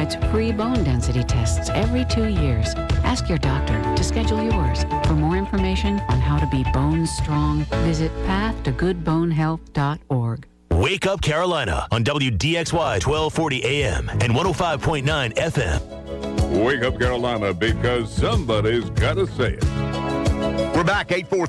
provides free bone density tests every 2 years. Ask your doctor to schedule yours. For more information on how to be bone strong, visit pathtogoodbonehealth.org. Wake Up Carolina on WDXY 1240 AM and 105.9 FM. Wake Up Carolina, because somebody's got to say it. We're back,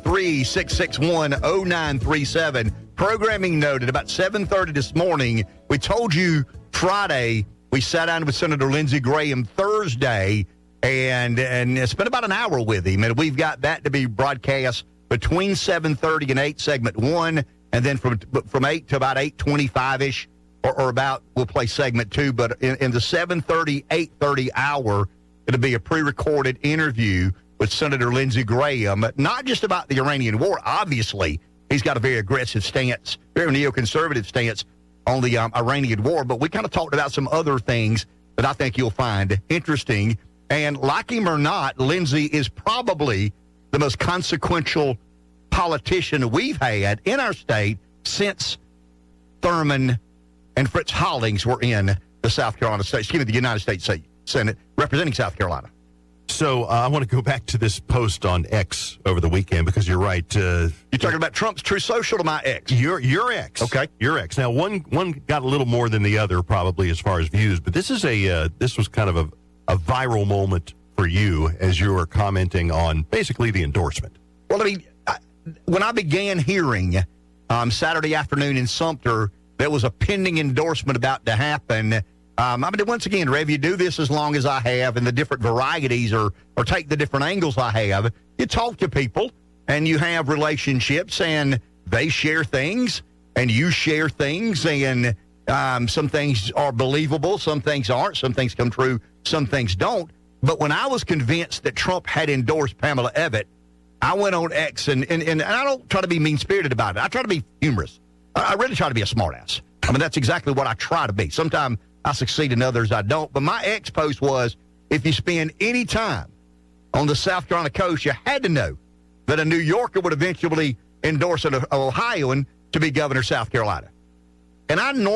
843-661-0937. Programming note, at about 7:30 this morning, we told you Friday we sat down with Senator Lindsey Graham. Thursday, and spent about an hour with him. And we've got that to be broadcast between 7:30 and 8, segment 1. And then from 8 to about 8:25-ish, or about, we'll play segment 2. But in the 7:30, 8:30 hour, it'll be a pre-recorded interview with Senator Lindsey Graham, not just about the Iranian war. Obviously, he's got a very aggressive stance, very neoconservative stance on the Iranian war. But we kind of talked about some other things that I think you'll find interesting. And like him or not, Lindsey is probably the most consequential politician we've had in our state since Thurman and Fritz Hollings were in the South Carolina State, the United States Senate, representing South Carolina. So I want to go back to this post on X over the weekend, because you're right. You're talking about Trump's Truth Social or my X? Your X. Okay. Your X. Now, one got a little more than the other, probably, as far as views, but this is this was kind of a viral moment for you as you were commenting on basically the endorsement. Well, I mean, when I began hearing Saturday afternoon in Sumter, there was a pending endorsement about to happen. I mean, once again, Rev, you do this as long as I have, and the different varieties or take the different angles I have. You talk to people, and you have relationships, and they share things, and you share things, and some things are believable, some things aren't, some things come true, some things don't. But when I was convinced that Trump had endorsed Pamela Ebbett, I went on X, and I don't try to be mean-spirited about it. I try to be humorous. I really try to be a smartass. I mean, that's exactly what I try to be. Sometimes I succeed in others I don't. But my X post was, if you spend any time on the South Carolina coast, you had to know that a New Yorker would eventually endorse an Ohioan to be governor of South Carolina. And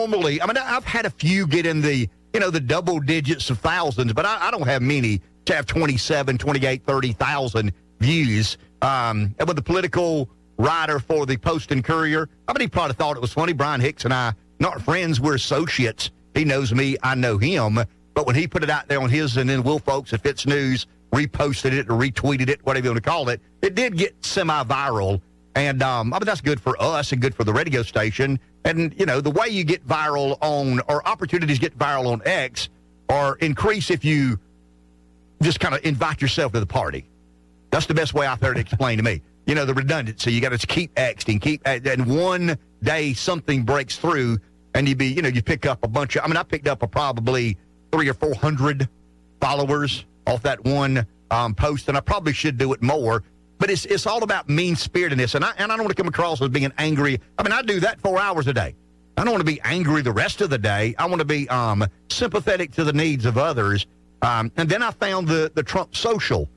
I've had a few get in the double digits of thousands, but I don't have many to have 27, 28, 30,000 views. With the political writer for the Post and Courier, I mean, he probably thought it was funny. Brian Hicks and I, not friends, we're associates. He knows me, I know him. But when he put it out there on his, and then Will Folks at Fitz News reposted it or retweeted it, whatever you want to call it, it did get semi-viral. And I mean, that's good for us and good for the radio station. And, the way you get viral or opportunities get viral on X or increase if you just kind of invite yourself to the party. That's the best way I've heard it explained to me. The redundancy. You got to keep Xing, and one day something breaks through, and you pick up a bunch of, I picked up probably 300 or 400 followers off that one post, and I probably should do it more. But it's all about mean-spiritedness, and I don't want to come across as being angry. I mean, I do that 4 hours a day. I don't want to be angry the rest of the day. I want to be sympathetic to the needs of others. And then I found the Trump Social,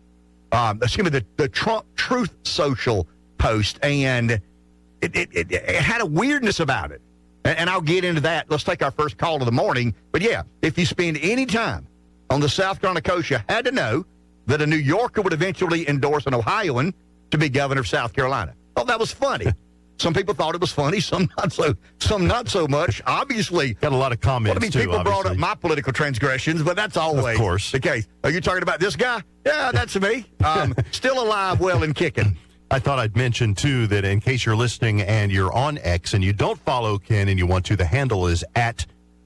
the Trump Truth Social post, and it had a weirdness about it. And I'll get into that. Let's take our first call of the morning. But, yeah, if you spend any time on the South Carolina coast, you had to know that a New Yorker would eventually endorse an Ohioan to be governor of South Carolina. Thought that was funny. Some people thought it was funny, some not so much. Obviously, got a lot of comments. People brought up my political transgressions, but that's always of course the case. Are you talking about this guy? Yeah, that's me. Still alive, well, and kicking. I thought I'd mention, too, that in case you're listening and you're on X and you don't follow Ken and you want to, the handle is at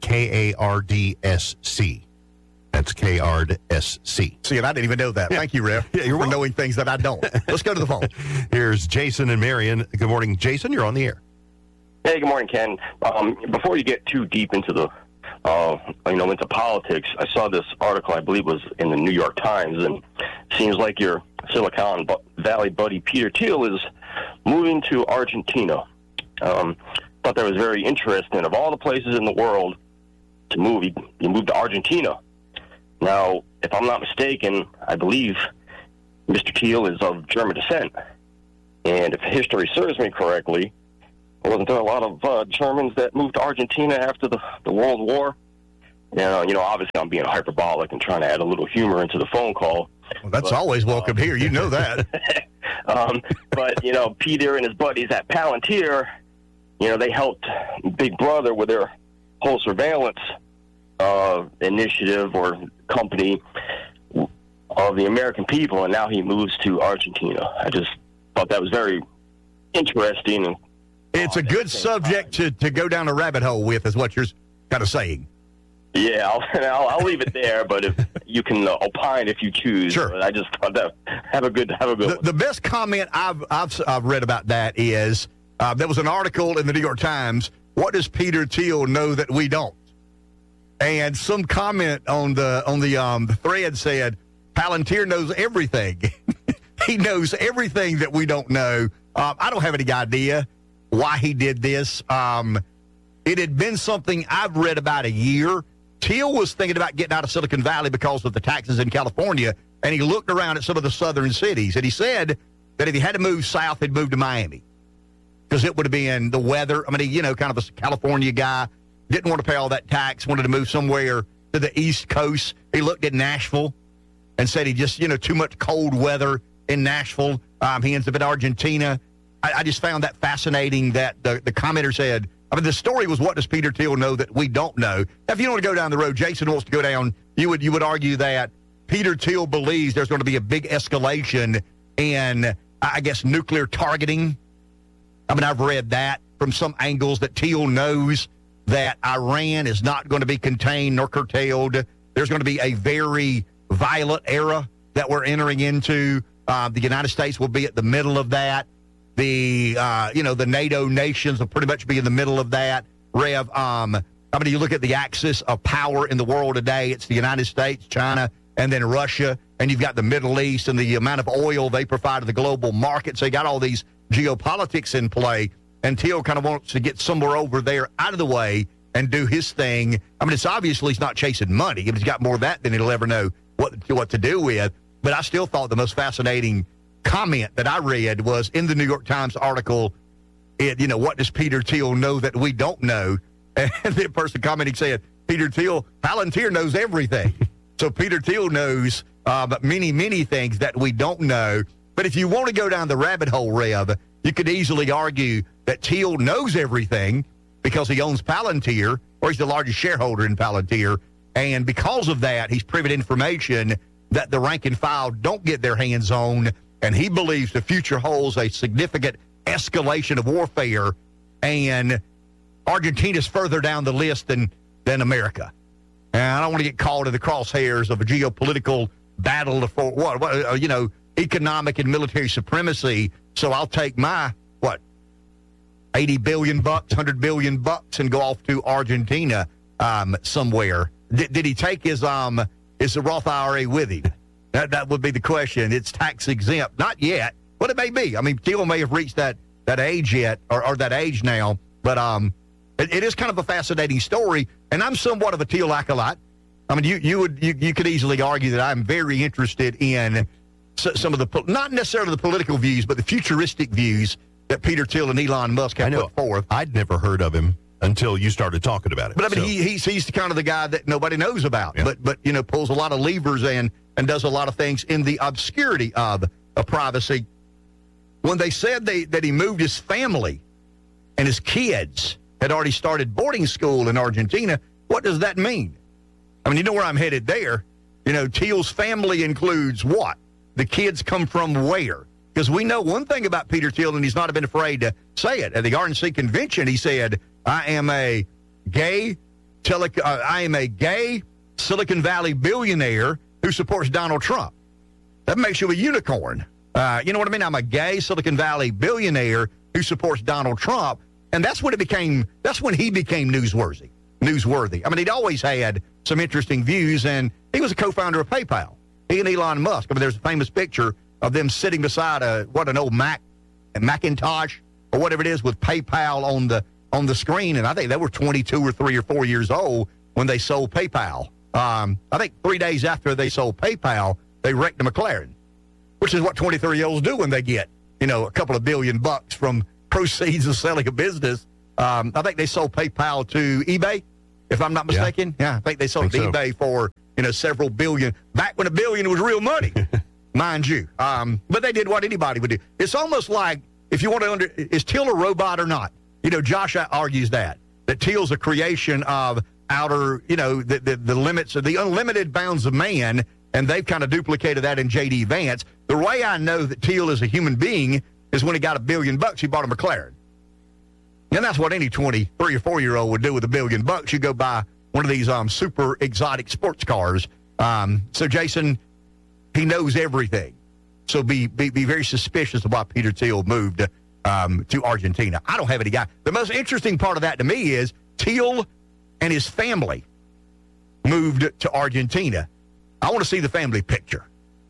KARDSC. That's KARDSC. See, and I didn't even know that. Yeah. Thank you, Rev, for knowing things that I don't. Let's go to the phone. Here's Jason and Marion. Good morning, Jason. You're on the air. Hey, good morning, Ken. Before you get too deep into the, into politics, I saw this article, I believe was in the New York Times, and it seems like your Silicon Valley buddy Peter Thiel is moving to Argentina. Thought that was very interesting. Of all the places in the world to move, he moved to Argentina. Now, if I'm not mistaken, I believe Mr. Thiel is of German descent. And if history serves me correctly, wasn't there a lot of Germans that moved to Argentina after the World War? Obviously I'm being hyperbolic and trying to add a little humor into the phone call. Well, that's always welcome here. You know that. But Peter and his buddies at Palantir, they helped Big Brother with their whole surveillance initiative or company of the American people, and now he moves to Argentina. I just thought that was very interesting. And it's a good subject to go down a rabbit hole with, is what you're kind of saying. Yeah, I'll leave it there, but if you can opine if you choose. Sure. But I just thought that have a good one. The best comment I've read about that is there was an article in the New York Times. What does Peter Thiel know that we don't? And some comment on the thread said, Palantir knows everything. He knows everything that we don't know. I don't have any idea why he did this. It had been something I've read about a year. Thiel was thinking about getting out of Silicon Valley because of the taxes in California, and he looked around at some of the southern cities, and he said that if he had to move south, he'd move to Miami because it would have been the weather. I mean, kind of a California guy, didn't want to pay all that tax, wanted to move somewhere to the East Coast. He looked at Nashville and said he just, too much cold weather in Nashville. He ends up in Argentina. I just found that fascinating that the commenter said, the story was, what does Peter Thiel know that we don't know? Now, if you don't want to go down the road, Jason wants to go down, you would argue that Peter Thiel believes there's going to be a big escalation in, I guess, nuclear targeting. I've read that from some angles that Thiel knows that Iran is not going to be contained nor curtailed. There's going to be a very violent era that we're entering into. The United States will be at the middle of that. The NATO nations will pretty much be in the middle of that. Rev, you look at the axis of power in the world today, it's the United States, China, and then Russia, and you've got the Middle East and the amount of oil they provide to the global market. So you got all these geopolitics in play, and Thiel kind of wants to get somewhere over there out of the way and do his thing. It's obviously he's not chasing money. If he's got more of that than he'll ever know what to do with. But I still thought the most fascinating comment that I read was in the New York Times article, what does Peter Thiel know that we don't know? And the person commenting said, Peter Thiel, Palantir knows everything. So Peter Thiel knows many, many things that we don't know. But if you want to go down the rabbit hole, Rev, you could easily argue that Thiel knows everything because he owns Palantir, or he's the largest shareholder in Palantir. And because of that, he's privy to information that the rank and file don't get their hands on. And he believes the future holds a significant escalation of warfare, and Argentina's further down the list than America. And I don't want to get caught in the crosshairs of a geopolitical battle for economic and military supremacy. So I'll take my $80 billion, $100 billion and go off to Argentina somewhere. Did he take his Roth IRA with him? That would be the question. It's tax exempt. Not yet, but it may be. Thiel may have reached that age yet, or that age now. But it is kind of a fascinating story, and I'm somewhat of a Thiel acolyte. You could easily argue that I'm very interested in some of the, not necessarily the political views, but the futuristic views that Peter Thiel and Elon Musk have put forth. I'd never heard of him until you started talking about it. But he's kind of the guy that nobody knows about, yeah. but pulls a lot of levers and does a lot of things in the obscurity of privacy. When they said that he moved his family and his kids had already started boarding school in Argentina, what does that mean? You know where I'm headed there. Thiel's family includes what? The kids come from where? Because we know one thing about Peter Thiel, and he's not been afraid to say it. At the RNC convention, he said, I am a gay Silicon Valley billionaire who supports Donald Trump. That makes you a unicorn. You know what I mean? I'm a gay Silicon Valley billionaire who supports Donald Trump. And that's when he became newsworthy. He'd always had some interesting views, and he was a co-founder of PayPal. He and Elon Musk. There's a famous picture of them sitting beside an old Macintosh or whatever it is with PayPal on the screen. And I think they were 22 or 3 or 4 years old when they sold PayPal. I think 3 days after they sold PayPal, they wrecked a McLaren, which is what 23-year-olds do when they get, a couple of $1 billion from proceeds of selling a business. I think they sold PayPal to eBay. if I'm not mistaken. Yeah, I think they sold eBay for several billion back when $1 billion was real money, mind you. But they did what anybody would do. It's almost like if you want to is Teal a robot or not? Josh argues that Teal's a creation of outer, the limits of the unlimited bounds of man, and they've kind of duplicated that in J.D. Vance. The way I know that Teal is a human being is when he got $1 billion, he bought a McLaren. And that's what any 23 or 4-year-old would do with $1 billion. You go buy one of these super exotic sports cars. So Jason, he knows everything. So be very suspicious of why Peter Teal moved to Argentina. I don't have any guy. The most interesting part of that to me is Teal and his family moved to Argentina. I want to see the family picture.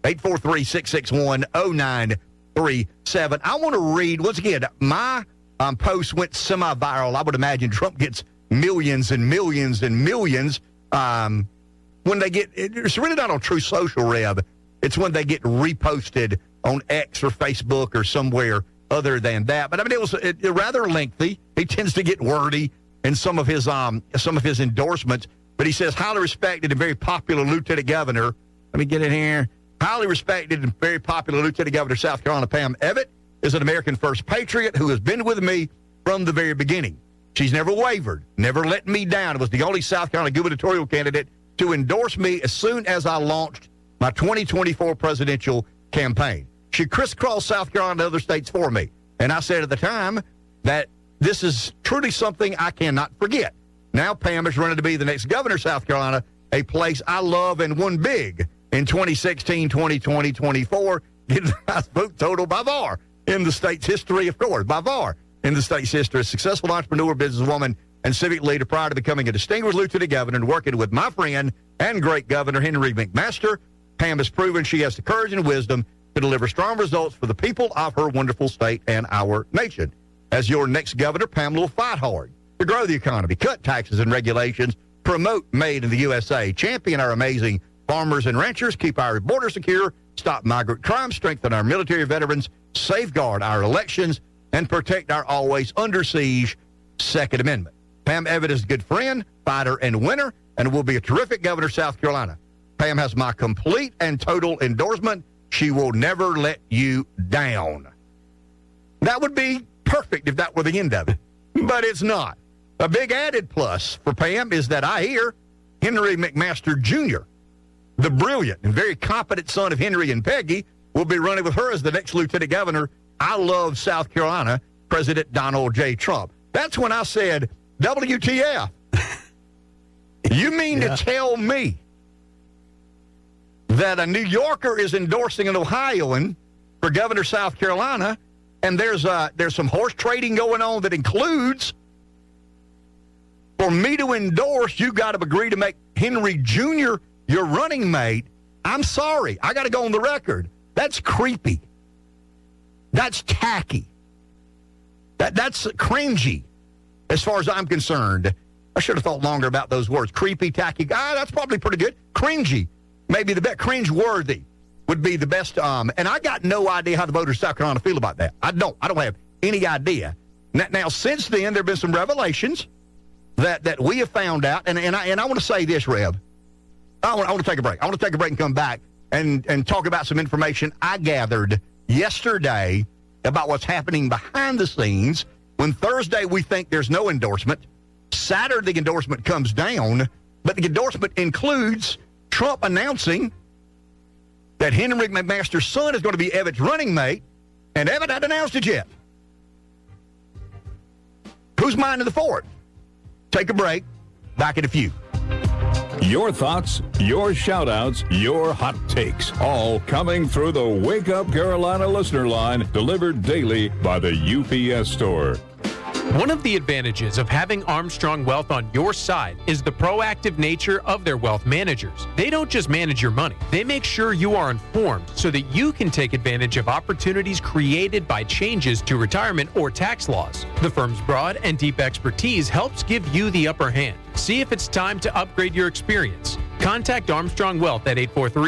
843-661-0937. I want to read, once again, my post went semi-viral. I would imagine Trump gets millions and millions and millions when they get, it's really not on True Social, Rev. It's when they get reposted on X or Facebook or somewhere other than that. But I mean, it was rather lengthy. He tends to get wordy in some of his endorsements. But he says, highly respected and very popular Lieutenant Governor. Let me get in here. Highly respected and very popular Lieutenant Governor of South Carolina, Pam Ebbett, is an American first patriot who has been with me from the very beginning. She's never wavered, never let me down. Was the only South Carolina gubernatorial candidate to endorse me as soon as I launched my 2024 presidential campaign. She crisscrossed South Carolina and other states for me. And I said at the time that this is truly something I cannot forget. Now Pam is running to be the next governor of South Carolina, a place I love and won big in 2016, 2020, 24, getting the highest vote total by far in the state's history, of course, by far in the state's history. A successful entrepreneur, businesswoman, and civic leader prior to becoming a distinguished lieutenant governor and working with my friend and great governor, Henry McMaster, Pam has proven she has the courage and wisdom to deliver strong results for the people of her wonderful state and our nation. As your next governor, Pam will fight hard to grow the economy, cut taxes and regulations, promote made in the USA, champion our amazing farmers and ranchers, keep our border secure, stop migrant crime, strengthen our military veterans, safeguard our elections, and protect our always under siege Second Amendment. Pam Ebbett is a good friend, fighter, and winner, and will be a terrific governor of South Carolina. Pam has my complete and total endorsement. She will never let you down. That would be perfect if that were the end of it, but it's not. A big added plus for Pam is that I hear Henry McMaster Jr., the brilliant and very competent son of Henry and Peggy, will be running with her as the next lieutenant governor. I love South Carolina, President Donald J. Trump. That's when I said, WTF. You mean to tell me that a New Yorker is endorsing an Ohioan for governor of South Carolina, and there's some horse trading going on that includes, for me to endorse, you got to agree to make Henry Jr. your running mate? I'm sorry. I got to go on the record. That's creepy. That's tacky. That's cringy, as far as I'm concerned. I should have thought longer about those words. Creepy, tacky. That's probably pretty good. Cringy. Maybe the best. Cringe-worthy would be the best. And I got no idea how the voters of South Carolina feel about that. I don't have any idea. Now since then, there have been some revelations that we have found out. And I want to say this, Rev. I want to take a break. I want to take a break and come back and talk about some information I gathered yesterday about what's happening behind the scenes. When Thursday we think there's no endorsement, Saturday the endorsement comes down, but the endorsement includes Trump announcing that Henry McMaster's son is going to be Ebbett's running mate, and Ebbett hadn't announced it yet. Who's minding the fort? Take a break. Back in a few. Your thoughts, your shout-outs, your hot takes, all coming through the Wake Up Carolina listener line, delivered daily by the UPS Store. One of the advantages of having Armstrong Wealth on your side is the proactive nature of their wealth managers. They don't just manage your money. They make sure you are informed so that you can take advantage of opportunities created by changes to retirement or tax laws. The firm's broad and deep expertise helps give you the upper hand. See if it's time to upgrade your experience. Contact Armstrong Wealth at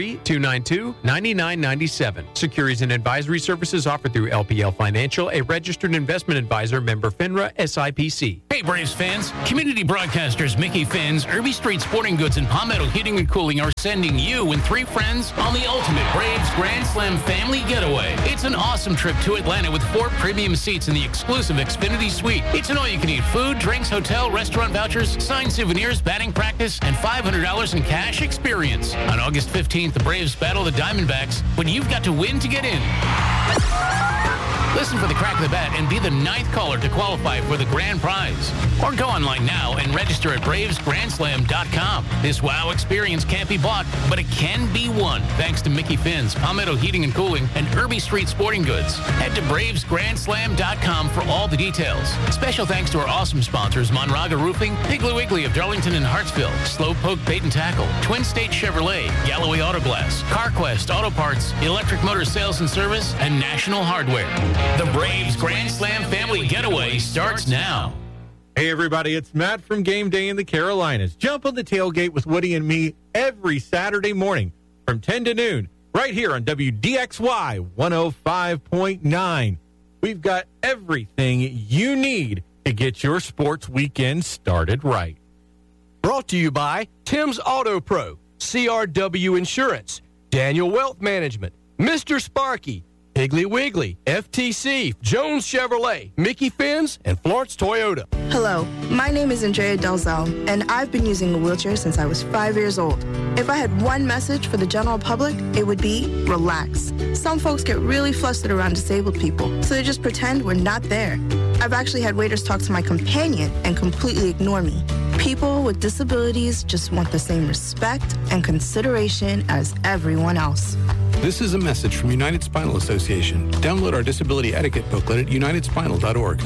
843-292-9997. Securities and advisory services offered through LPL Financial, a registered investment advisor, member FINRA SIPC. Hey Braves fans, community broadcasters Mickey Finn's, Irby Street Sporting Goods, and Palmetto Heating and Cooling are sending you and 3 friends on the ultimate Braves Grand Slam family getaway. It's an awesome trip to Atlanta with 4 premium seats in the exclusive Xfinity Suite. It's an all-you-can-eat food, drinks, hotel, restaurant vouchers, signed souvenirs, batting practice, and $500 in cash experience. On August 15th, the Braves battle the Diamondbacks, but you've got to win to get in. Listen for the crack of the bat and be the 9th caller to qualify for the grand prize. Or go online now and register at BravesGrandSlam.com. This wow experience can't be bought, but it can be won thanks to Mickey Finn's, Palmetto Heating and Cooling, and Irby Street Sporting Goods. Head to BravesGrandSlam.com for all the details. Special thanks to our awesome sponsors, Monraga Roofing, Piggly Wiggly of Darlington and Hartsville, Slowpoke Bait and Tackle, Twin State Chevrolet, Galloway Auto Glass, CarQuest Auto Parts, Electric Motor Sales and Service, and National Hardware. The Braves Grand Slam Family Getaway starts now. Hey, everybody, it's Matt from Game Day in the Carolinas. Jump on the tailgate with Woody and me every Saturday morning from 10 to noon right here on WDXY 105.9. We've got everything you need to get your sports weekend started right. Brought to you by Tim's Auto Pro, CRW Insurance, Daniel Wealth Management, Mr. Sparky, Piggly Wiggly, FTC, Jones Chevrolet, Mickey Finn's, and Florence Toyota. Hello, my name is Andrea Delzell, and I've been using a wheelchair since I was 5 years old. If I had one message for the general public, it would be relax. Some folks get really flustered around disabled people, so they just pretend we're not there. I've actually had waiters talk to my companion and completely ignore me. People with disabilities just want the same respect and consideration as everyone else. This is a message from United Spinal Association. Download our disability etiquette booklet at unitedspinal.org.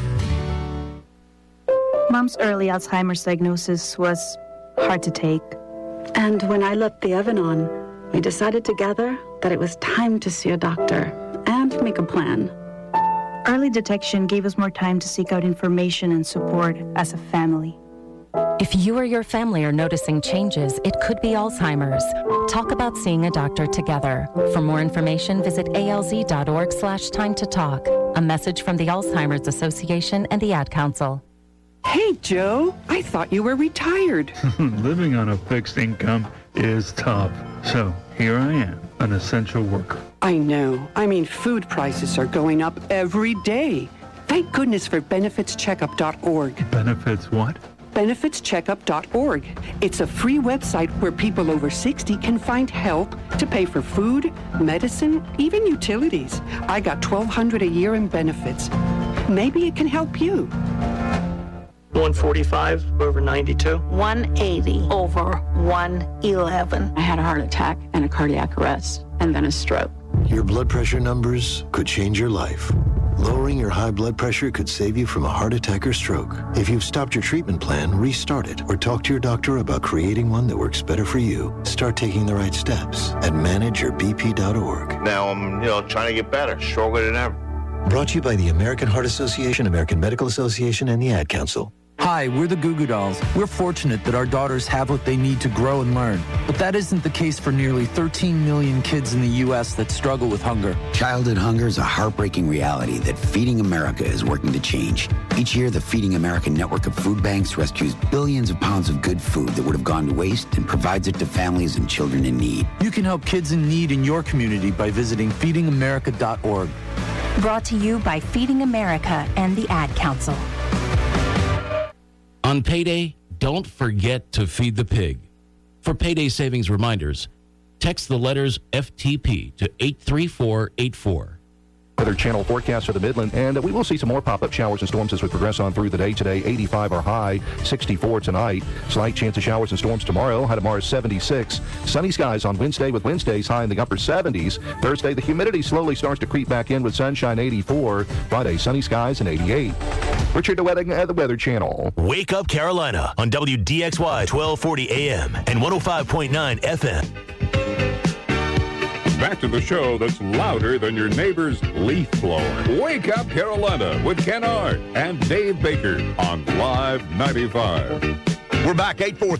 Mom's early Alzheimer's diagnosis was hard to take. And when I left the oven on, we decided together that it was time to see a doctor and make a plan. Early detection gave us more time to seek out information and support as a family. If you or your family are noticing changes, it could be Alzheimer's. Talk about seeing a doctor together. For more information, visit alz.org/time to talk. A message from the Alzheimer's Association and the Ad Council. Hey, Joe, I thought you were retired. Living on a fixed income is tough. So here I am, an essential worker. I know. I mean, food prices are going up every day. Thank goodness for benefitscheckup.org. Benefits what? benefitscheckup.org. It's a free website where people over 60 can find help to pay for food, medicine, even utilities. I got $1,200 a year in benefits. Maybe it can help you. 145 over 92. 180 over 111. I had a heart attack and a cardiac arrest and then a stroke. Your blood pressure numbers could change your life. Lowering your high blood pressure could save you from a heart attack or stroke. If you've stopped your treatment plan, restart it or talk to your doctor about creating one that works better for you. Start taking the right steps at manageyourbp.org. Now I'm, trying to get better, stronger than ever. Brought to you by the American Heart Association, American Medical Association, and the Ad Council. Hi, we're the Goo Goo Dolls. We're fortunate that our daughters have what they need to grow and learn. But that isn't the case for nearly 13 million kids in the U.S. that struggle with hunger. Childhood hunger is a heartbreaking reality that Feeding America is working to change. Each year, the Feeding America network of food banks rescues billions of pounds of good food that would have gone to waste and provides it to families and children in need. You can help kids in need in your community by visiting feedingamerica.org. Brought to you by Feeding America and the Ad Council. On payday, don't forget to feed the pig. For payday savings reminders, text the letters FTP to 83484. Weather Channel forecast for the Midland, and we will see some more pop-up showers and storms as we progress on through the day. Today, 85 our high, 64 tonight. Slight chance of showers and storms tomorrow. High tomorrow, 76. Sunny skies on Wednesday with Wednesdays high in the upper 70s. Thursday, the humidity slowly starts to creep back in with sunshine, 84. Friday, sunny skies and 88. Richard DeWetting at the Weather Channel. Wake Up Carolina on WDXY 1240 AM and 105.9 FM. Back to the show that's louder than your neighbor's leaf blower. Wake Up Carolina with Ken Hart and Dave Baker on Live 95. We're back,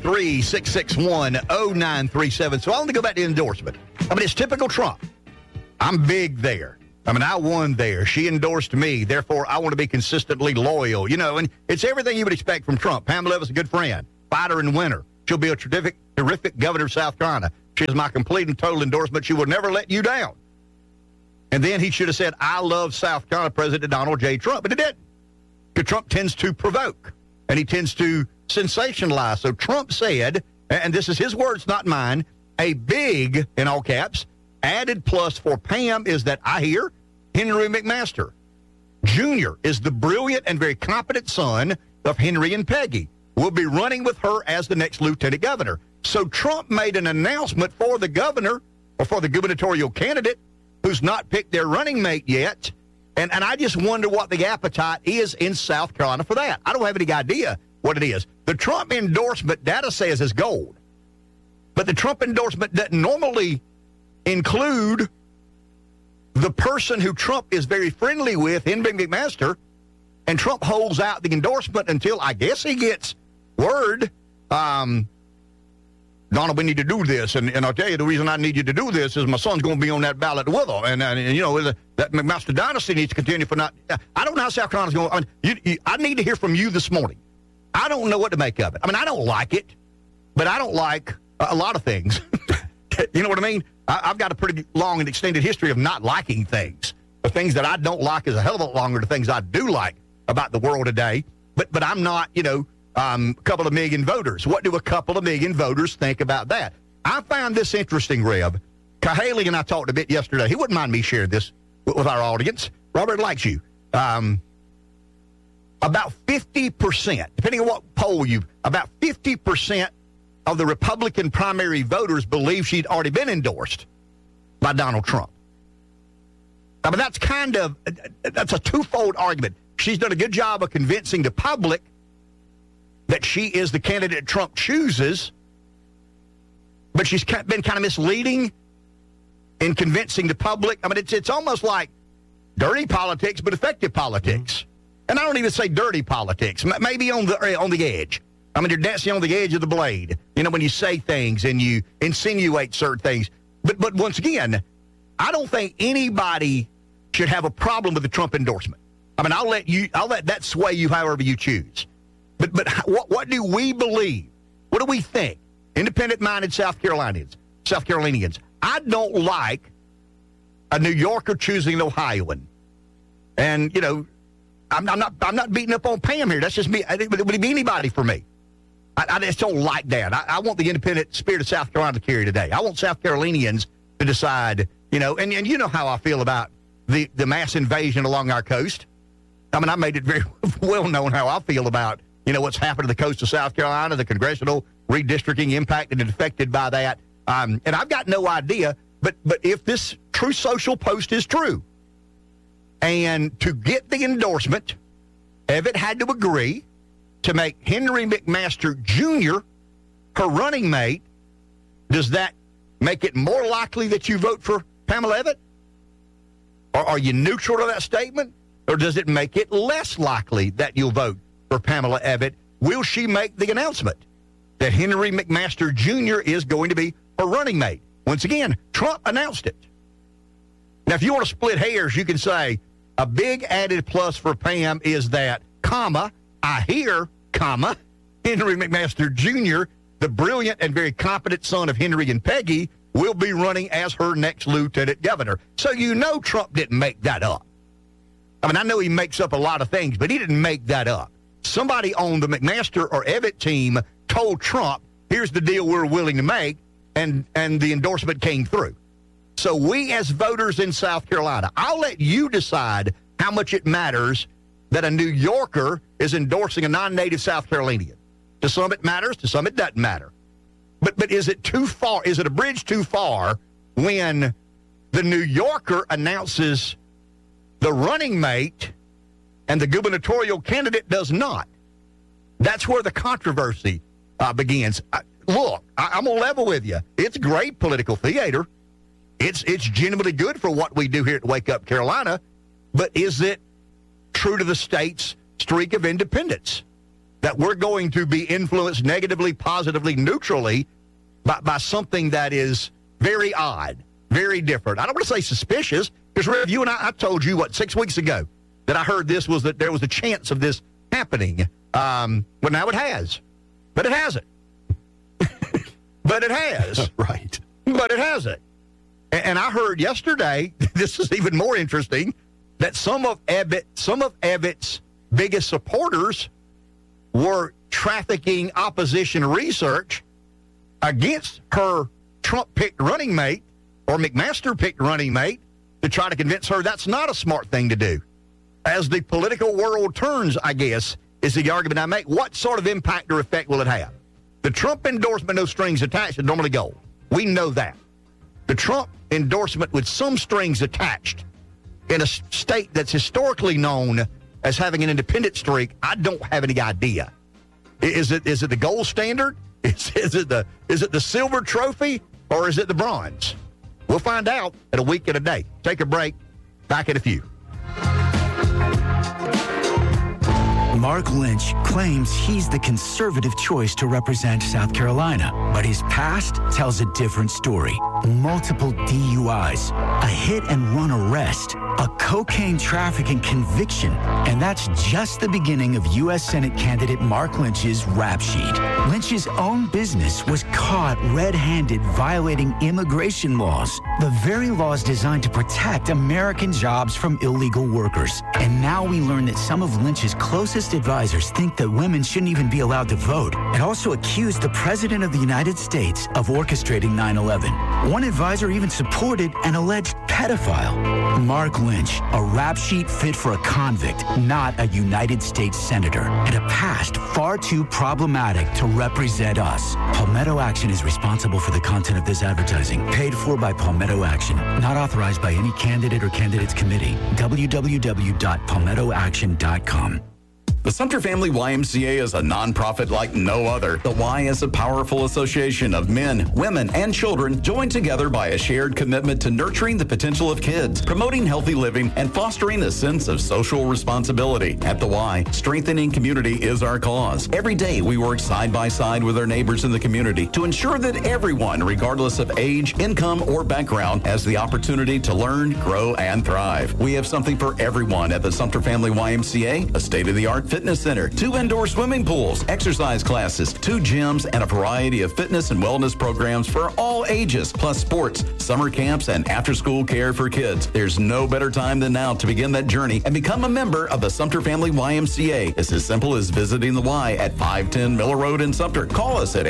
843-661-0937. So I want to go back to endorsement. I mean, it's typical Trump. I'm big there. I mean, I won there. She endorsed me. Therefore, I want to be consistently loyal. You know, and it's everything you would expect from Trump. Pamela Evans is a good friend, fighter and winner. She'll be a terrific governor of South Carolina. She is my complete and total endorsement. She will never let you down. And then he should have said, I love South Carolina President Donald J. Trump. But he didn't. Because Trump tends to provoke. And he tends to sensationalize. So Trump said, and this is his words, not mine, a big, in all caps, added plus for Pam is that I hear Henry McMaster Jr. is the brilliant and very competent son of Henry and Peggy. Will be running with her as the next lieutenant governor. So Trump made an announcement for the governor or for the gubernatorial candidate who's not picked their running mate yet. And I just wonder what the appetite is in South Carolina for that. I don't have any idea what it is. The Trump endorsement data says is gold. But the Trump endorsement doesn't normally include the person who Trump is very friendly with, Henry McMaster, and Trump holds out the endorsement until I guess he gets word, Donald, we need to do this. And I'll tell you, the reason I need you to do this is my son's going to be on that ballot with her. And you know, that McMaster dynasty needs to continue for not. I don't know how South Carolina's going. I need to hear from you this morning. I don't know what to make of it. I mean, I don't like it, but I don't like a lot of things. You know what I mean? I've got a pretty long and extended history of not liking things. The things that I don't like is a hell of a lot longer than things I do like about the world today. But I'm not, you know, a couple of million voters. What do a couple of million voters think about that? I found this interesting, Reb. Cahaley and I talked a bit yesterday. He wouldn't mind me sharing this with our audience. Robert likes you. About 50%, depending on what poll about 50% of the Republican primary voters believe she'd already been endorsed by Donald Trump. I mean, that's a twofold argument. She's done a good job of convincing the public that she is the candidate Trump chooses, but she's been kind of misleading in convincing the public. I mean, it's almost like dirty politics, but effective politics. And I don't even say dirty politics, maybe on the edge. I mean, you're dancing on the edge of the blade, you know, when you say things and you insinuate certain things. But once again, I don't think anybody should have a problem with the Trump endorsement. I mean, I'll let that sway you however you choose. But what do we believe? What do we think? Independent-minded South Carolinians. I don't like a New Yorker choosing an Ohioan. And, you know, I'm not beating up on Pam here. That's just me. It would be anybody for me. I just don't like that. I want the independent spirit of South Carolina to carry today. I want South Carolinians to decide, you know, and you know how I feel about the mass invasion along our coast. I mean, I made it very well known how I feel about, you know, what's happened to the coast of South Carolina, the congressional redistricting impacted and affected by that. And I've got no idea, but if this True Social post is true, and to get the endorsement, Evitt had to agree to make Henry McMaster Jr. her running mate. Does that make it more likely that you vote for Pamela Evitt? Or are you neutral to that statement? Or does it make it less likely that you'll vote for Pamela Evitt? Will she make the announcement that Henry McMaster Jr. is going to be her running mate? Once again, Trump announced it. Now, if you want to split hairs, you can say a big added plus for Pam is that, comma, I hear, comma, Henry McMaster Jr., the brilliant and very competent son of Henry and Peggy, will be running as her next lieutenant governor. So you know Trump didn't make that up. I mean, I know he makes up a lot of things, but he didn't make that up. Somebody on the McMaster or Evitt team told Trump, here's the deal we're willing to make, and the endorsement came through. So we as voters in South Carolina, I'll let you decide how much it matters that a New Yorker is endorsing a non-native South Carolinian. To some it matters, to some it doesn't matter. But is it too far? Is it a bridge too far when the New Yorker announces the running mate and the gubernatorial candidate does not? That's where the controversy begins. Look, I'm going to level with you. It's great political theater. It's genuinely good for what we do here at Wake Up Carolina. But is it true to the state's streak of independence? that we're going to be influenced negatively, positively, neutrally by something that is very odd, very different. I don't want to say suspicious, because Rev, you and I told you, 6 weeks ago, that I heard that there was a chance of this happening. Well, now it has. But it hasn't. But it has. Right. But it hasn't. And I heard yesterday, this is even more interesting, that some of Abbott's biggest supporters were trafficking opposition research against her Trump-picked running mate, or McMaster-picked running mate, to try to convince her that's not a smart thing to do. As the political world turns, I guess, is the argument I make. What sort of impact or effect will it have? The Trump endorsement, no strings attached, is normally gold. We know that. The Trump endorsement with some strings attached in a state that's historically known as having an independent streak, I don't have any idea. Is it the gold standard? Is it the silver trophy, or is it the bronze? We'll find out in a week and a day. Take a break. Back in a few. Mark Lynch claims he's the conservative choice to represent South Carolina, but his past tells a different story. Multiple DUIs, a hit-and-run arrest, a cocaine trafficking conviction, and that's just the beginning of U.S. Senate candidate Mark Lynch's rap sheet. Lynch's own business was caught red-handed violating immigration laws, the very laws designed to protect American jobs from illegal workers. And now we learn that some of Lynch's closest advisors think that women shouldn't even be allowed to vote, and also accused the President of the United States of orchestrating 9/11. One advisor even supported an alleged pedophile. Mark Lynch, a rap sheet fit for a convict, not a United States senator, and a past far too problematic to represent us. Palmetto Action is responsible for the content of this advertising, paid for by Palmetto Action, not authorized by any candidate or candidates committee. www.palmettoaction.com. The Sumter Family YMCA is a nonprofit like no other. The Y is a powerful association of men, women, and children joined together by a shared commitment to nurturing the potential of kids, promoting healthy living, and fostering a sense of social responsibility. At the Y, strengthening community is our cause. Every day, we work side by side with our neighbors in the community to ensure that everyone, regardless of age, income, or background, has the opportunity to learn, grow, and thrive. We have something for everyone at the Sumter Family YMCA, a state-of-the-art fitness center, 2 indoor swimming pools, exercise classes, 2 gyms, and a variety of fitness and wellness programs for all ages, plus sports, summer camps, and after-school care for kids. There's no better time than now to begin that journey and become a member of the Sumter Family YMCA. It's as simple as visiting the Y at 510 Miller Road in Sumter. Call us at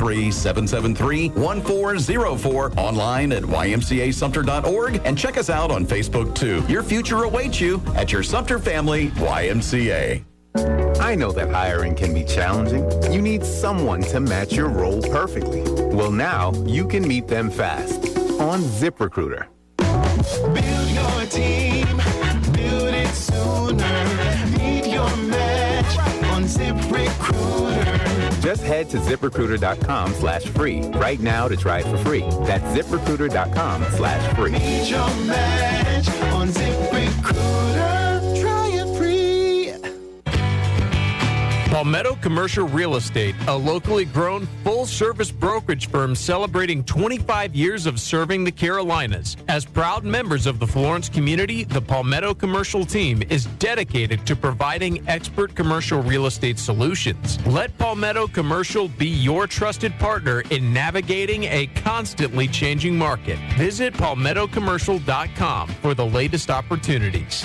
803-773-1404, online at ymcasumter.org, and check us out on Facebook too. Your future awaits you at your Sumter Family YMCA. I know that hiring can be challenging. You need someone to match your role perfectly. Well, now you can meet them fast on ZipRecruiter. Build your team, build it sooner. Meet your match on ZipRecruiter. Just head to ZipRecruiter.com/free right now to try it for free. That's ZipRecruiter.com/free. Meet your match on ZipRecruiter. Try it free. Palmetto Commercial Real Estate, a locally grown full-service brokerage firm celebrating 25 years of serving the Carolinas. As proud members of the Florence community, the Palmetto Commercial team is dedicated to providing expert commercial real estate solutions. Let Palmetto Commercial be your trusted partner in navigating a constantly changing market. Visit palmettocommercial.com for the latest opportunities.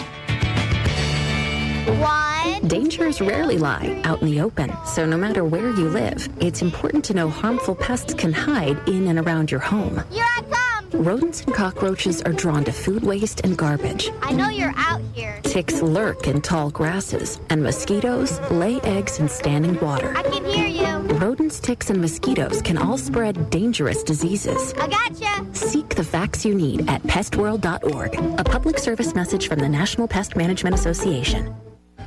Dangers rarely lie out in the open, so no matter where you live, it's important to know harmful pests can hide in and around your home. Here I come! Rodents and cockroaches are drawn to food waste and garbage. I know you're out here. Ticks lurk in tall grasses, and mosquitoes lay eggs in standing water. I can hear you. Rodents, ticks, and mosquitoes can all spread dangerous diseases. I gotcha. Seek the facts you need at pestworld.org, a public service message from the National Pest Management Association.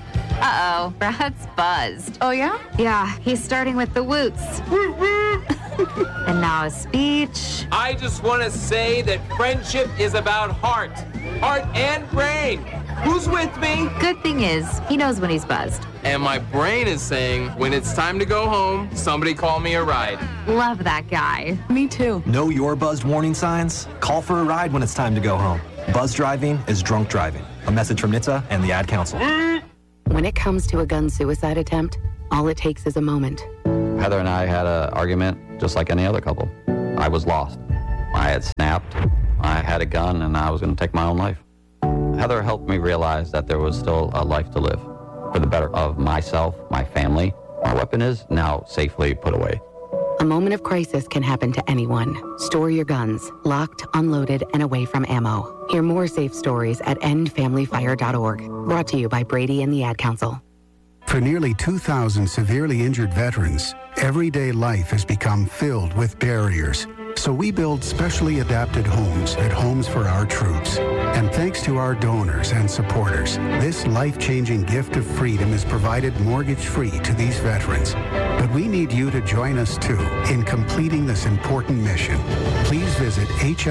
Uh-oh, Brad's buzzed. Oh, yeah? Yeah, he's starting with the woots. And now a speech. I just want to say that friendship is about heart and brain. Who's with me? Good thing is, he knows when he's buzzed. And my brain is saying, when it's time to go home, somebody call me a ride. Love that guy. Me too. Know your buzzed warning signs? Call for a ride when it's time to go home. Buzz driving is drunk driving. A message from NHTSA and the Ad Council. When it comes to a gun suicide attempt, all it takes is a moment. Heather and I had an argument just like any other couple. I was lost. I had snapped. I had a gun and I was going to take my own life. Heather helped me realize that there was still a life to live for the better of myself, my family. My weapon is now safely put away. A moment of crisis can happen to anyone. Store your guns, locked, unloaded, and away from ammo. Hear more safe stories at endfamilyfire.org. Brought to you by Brady and the Ad Council. For nearly 2,000 severely injured veterans, everyday life has become filled with barriers. So we build specially adapted homes at Homes for Our Troops. And thanks to our donors and supporters, this life-changing gift of freedom is provided mortgage-free to these veterans. But we need you to join us, too, in completing this important mission. Please visit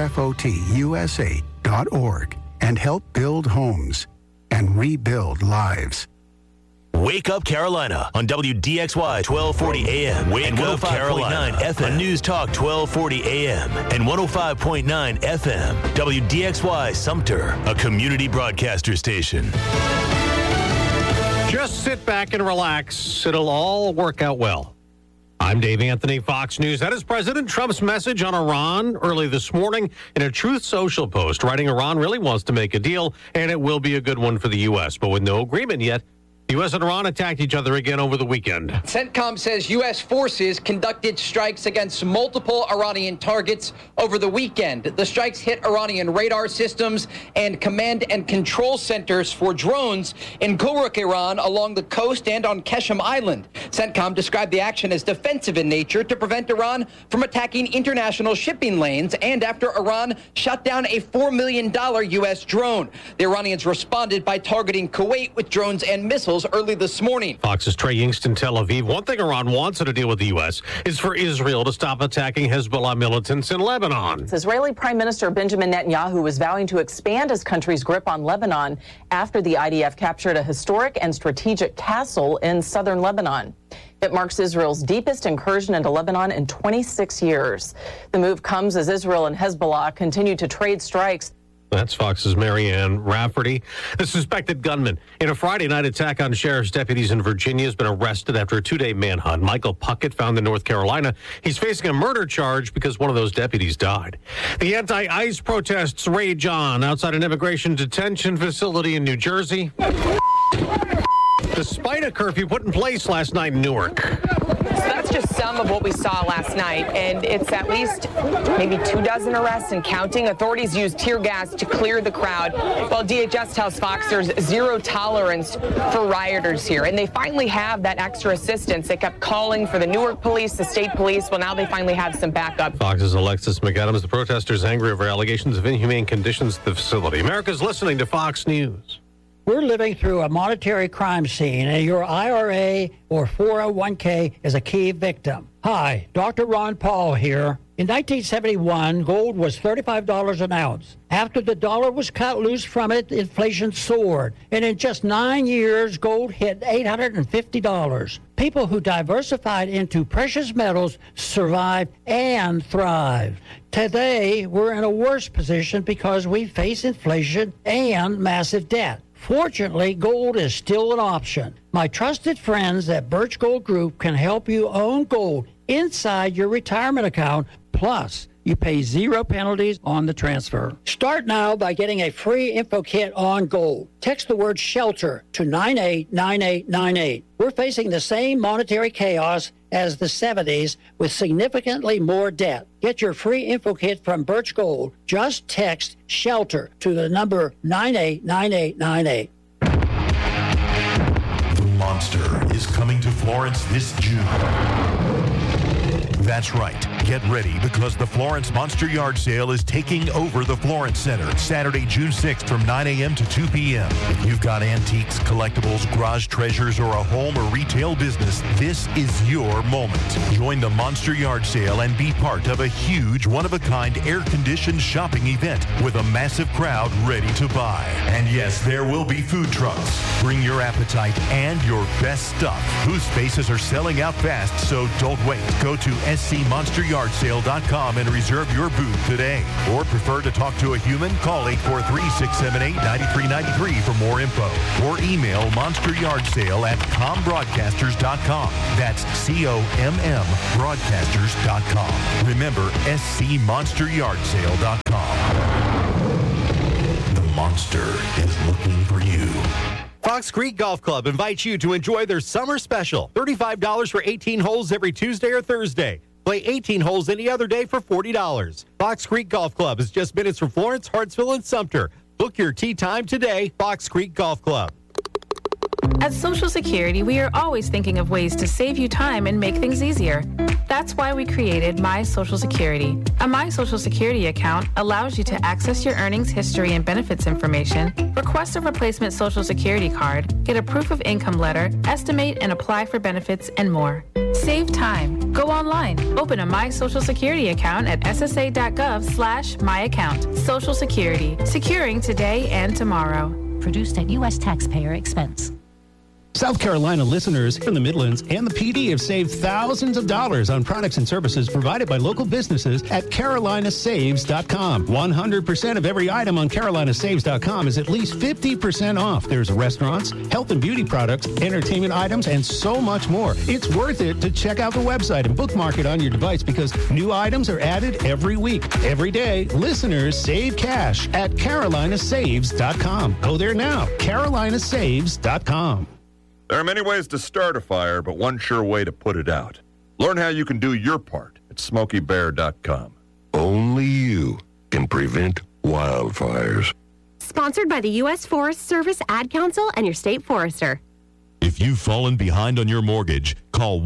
hfotusa.org and help build homes and rebuild lives. Wake Up Carolina on WDXY 1240 AM and 105.9 FM. News Talk 1240 AM and 105.9 FM. WDXY Sumter, a community broadcaster station. Just sit back and relax. It'll all work out well. I'm Dave Anthony, Fox News. That is President Trump's message on Iran early this morning in a Truth Social post, writing Iran really wants to make a deal, and it will be a good one for the U.S., but with no agreement yet. The U.S. and Iran attacked each other again over the weekend. CENTCOM says U.S. forces conducted strikes against multiple Iranian targets over the weekend. The strikes hit Iranian radar systems and command and control centers for drones in Gulrukh, Iran, along the coast and on Keshem Island. CENTCOM described the action as defensive in nature to prevent Iran from attacking international shipping lanes and after Iran shot down a $4 million U.S. drone. The Iranians responded by targeting Kuwait with drones and missiles early this morning. Fox's Trey Yingst in Tel Aviv. One thing Iran wants in a deal with the U.S. is for Israel to stop attacking Hezbollah militants in Lebanon. Israeli Prime Minister Benjamin Netanyahu is vowing to expand his country's grip on Lebanon after the IDF captured a historic and strategic castle in southern Lebanon. It marks Israel's deepest incursion into Lebanon in 26 years. The move comes as Israel and Hezbollah continue to trade strikes. That's Fox's Marianne Rafferty. The suspected gunman in a Friday night attack on sheriff's deputies in Virginia has been arrested after a two-day manhunt. Michael Puckett found in North Carolina. He's facing a murder charge because one of those deputies died. The anti-ICE protests rage on outside an immigration detention facility in New Jersey, despite a curfew put in place last night in Newark. So that's just some of what we saw last night, and it's at least maybe 24 arrests and counting. Authorities used tear gas to clear the crowd, while DHS tells Fox there's zero tolerance for rioters here. And they finally have that extra assistance. They kept calling for the Newark police, the state police. Well, now they finally have some backup. Fox's Alexis McAdams. The protesters angry over allegations of inhumane conditions at the facility. America's listening to Fox News. We're living through a monetary crime scene, and your IRA or 401k is a key victim. Hi, Dr. Ron Paul here. In 1971, gold was $35 an ounce. After the dollar was cut loose from it, inflation soared. And in just 9 years, gold hit $850. People who diversified into precious metals survived and thrived. Today, we're in a worse position because we face inflation and massive debt. Fortunately, gold is still an option. My trusted friends at Birch Gold Group can help you own gold inside your retirement account. Plus, you pay zero penalties on the transfer. Start now by getting a free info kit on gold. Text the word SHELTER to 989898. We're facing the same monetary chaos as the 70s with significantly more debt. Get your free info kit from Birch Gold. Just text SHELTER to the number 989898. The Monster is coming to Florence this June. That's right. Get ready because the Florence Monster Yard Sale is taking over the Florence Center Saturday, June 6th from 9 a.m. to 2 p.m. If you've got antiques, collectibles, garage treasures, or a home or retail business, this is your moment. Join the Monster Yard Sale and be part of a huge, one-of-a-kind, air-conditioned shopping event with a massive crowd ready to buy. And yes, there will be food trucks. Bring your appetite and your best stuff. Booth spaces are selling out fast, so don't wait. Go to scmonsteryardsale.com and reserve your booth today. Or prefer to talk to a human? Call 843-678-9393 for more info. Or email monsteryardsale@combroadcasters.com. That's COMM broadcasters.com. Remember, scmonsteryardsale.com. The monster is looking for you. Fox Creek Golf Club invites you to enjoy their summer special. $35 for 18 holes every Tuesday or Thursday. Play 18 holes any other day for $40. Fox Creek Golf Club is just minutes from Florence, Hartsville, and Sumter. Book your tee time today, Fox Creek Golf Club. At Social Security, we are always thinking of ways to save you time and make things easier. That's why we created My Social Security. A My Social Security account allows you to access your earnings history and benefits information, request a replacement Social Security card, get a proof of income letter, estimate and apply for benefits, and more. Save time. Go online. Open a My Social Security account at ssa.gov/myaccount. Social Security. Securing today and tomorrow. Produced at U.S. taxpayer expense. South Carolina listeners from the Midlands and the PD have saved thousands of dollars on products and services provided by local businesses at carolinasaves.com. 100% of every item on carolinasaves.com is at least 50% off. There's restaurants, health and beauty products, entertainment items, and so much more. It's worth it to check out the website and bookmark it on your device because new items are added every week. Every day, listeners save cash at carolinasaves.com. Go there now, carolinasaves.com. There are many ways to start a fire, but one sure way to put it out. Learn how you can do your part at SmokeyBear.com. Only you can prevent wildfires. Sponsored by the U.S. Forest Service, Ad Council, and your state forester. If you've fallen behind on your mortgage, call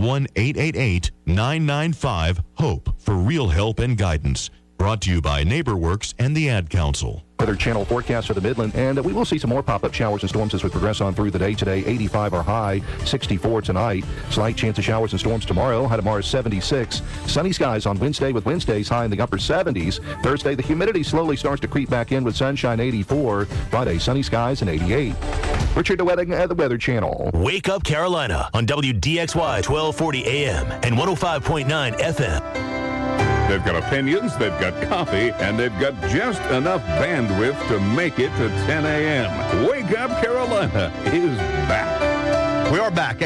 1-888-995-HOPE for real help and guidance. Brought to you by NeighborWorks and the Ad Council. Weather Channel forecast for the Midland, and we will see some more pop-up showers and storms as we progress on through the day today. 85 our high, 64 tonight. Slight chance of showers and storms tomorrow. High tomorrow is 76. Sunny skies on Wednesday with Wednesdays high in the upper 70s. Thursday, the humidity slowly starts to creep back in with sunshine 84. Friday, sunny skies and 88. Richard DeWetting at the Weather Channel. Wake Up Carolina on WDXY 1240 AM and 105.9 FM. They've got opinions, they've got coffee, and they've got just enough bandwidth to make it to 10 a.m. Wake Up Carolina is back. We are back.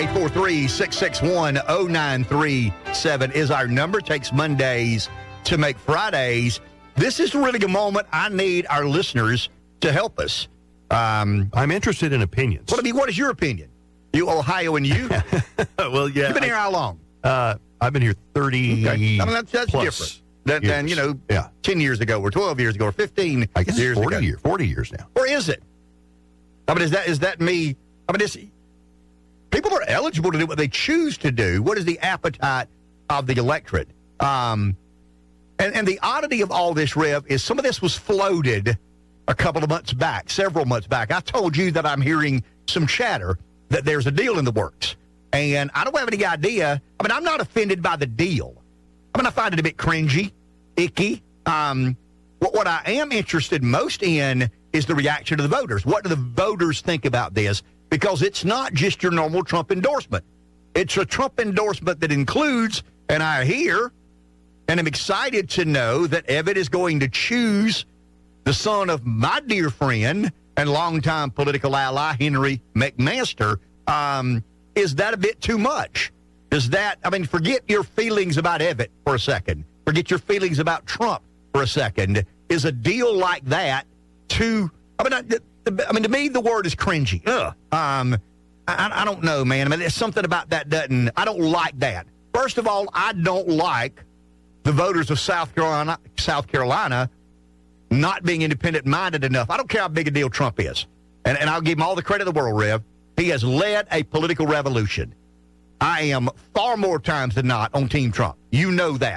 843-661-0937 is our number. Takes Mondays to make Fridays. This is really a moment I need our listeners to help us. I'm interested in opinions. What is your opinion? You Ohio and you? Well, yeah. You've been here how long? I've been here 30 okay. I mean, that's plus different than 10 years ago or 12 years ago or 15 I guess years 40 ago. 40 years now. Or is it? I mean, is that me? I mean, people are eligible to do what they choose to do. What is the appetite of the electorate? And the oddity of all this, Rev, is some of this was floated a couple of months back, several months back. I told you that I'm hearing some chatter that there's a deal in the works. And I don't have any idea. I mean, I'm not offended by the deal. I mean, I find it a bit cringy, icky. What I am interested most in is the reaction of the voters. What do the voters think about this? Because it's not just your normal Trump endorsement. It's a Trump endorsement that includes, and I hear, and I'm excited to know that Evan is going to choose the son of my dear friend and longtime political ally, Henry McMaster. Is that a bit too much? Forget your feelings about Evan for a second. Forget your feelings about Trump for a second. Is a deal like that to me, the word is cringy. I don't know, man. I mean, there's something about that I don't like that. First of all, I don't like the voters of South Carolina not being independent-minded enough. I don't care how big a deal Trump is. And I'll give him all the credit in the world, Rev. He has led a political revolution. I am far more times than not on Team Trump. You know that.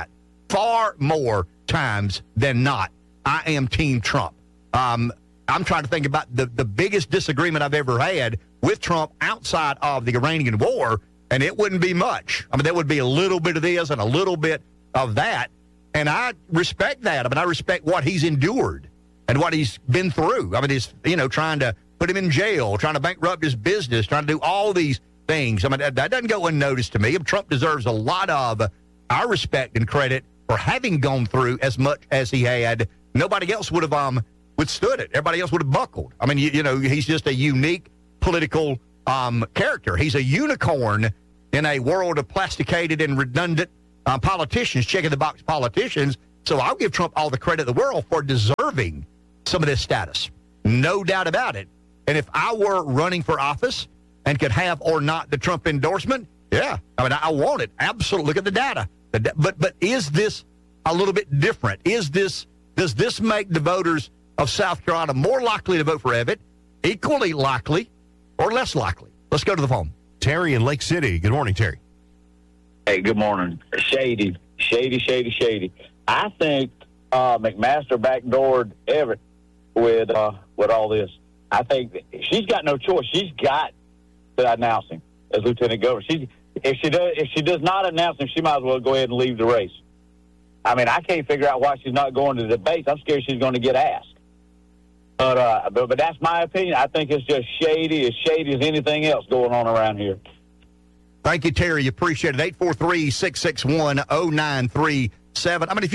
far more times than not, I am Team Trump. I'm trying to think about the biggest disagreement I've ever had with Trump outside of the Iranian war, and it wouldn't be much. I mean, there would be a little bit of this and a little bit of that, and I respect that. I mean, I respect what he's endured and what he's been through. I mean, he's, trying to put him in jail, trying to bankrupt his business, trying to do all these things. I mean, that doesn't go unnoticed to me. Trump deserves a lot of our respect and credit for having gone through as much as he had. Nobody else would have withstood it. Everybody else would have buckled. I mean, he's just a unique political character. He's a unicorn in a world of plasticated and redundant politicians, checking-the-box politicians. So I'll give Trump all the credit in the world for deserving some of this status. No doubt about it. And if I were running for office and could have or not the Trump endorsement, yeah, I mean, I want it. Absolutely. Look at the data. But is this a little bit different? Does this make the voters of South Carolina more likely to vote for Evitt, equally likely, or less likely? Let's go to the phone. Terry in Lake City. Good morning, Terry. Hey, good morning. Shady. I think McMaster backdoored Evitt with all this. I think she's got no choice. She's got to announce him as lieutenant governor. If she does not announce him, she might as well go ahead and leave the race. I mean, I can't figure out why she's not going to the debates. I'm scared she's going to get asked. But that's my opinion. I think it's just shady as anything else going on around here. Thank you, Terry. Appreciate it. 843-661-0937. I mean,